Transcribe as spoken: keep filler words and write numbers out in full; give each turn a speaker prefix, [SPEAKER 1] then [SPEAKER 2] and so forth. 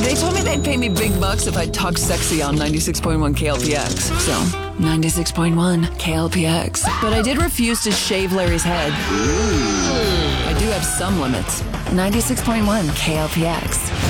[SPEAKER 1] They told me they'd pay me big bucks if I talk sexy on ninety-six point one K L P X. So, ninety-six point one K L P X. But I did refuse to shave Larry's head. I do have some limits. ninety-six point one K L P X.